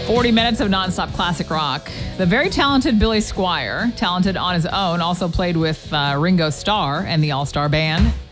40 minutes of nonstop classic rock. The very talented Billy Squier, talented on his own, also played with Ringo Starr and the All-Star Band.